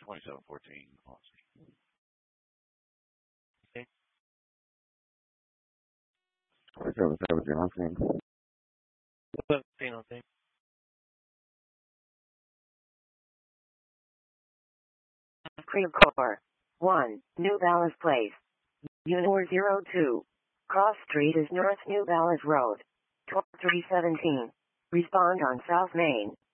2714. Okay. 2717. 17, okay. Creel Core. 1. New Ballas Place. Unor 02. Cross Street is North New Ballas Road. 2317. Respond on South Main.